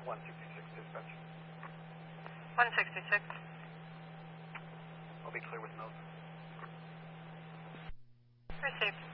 166 dispatch. 166. I'll be clear with notes. Received.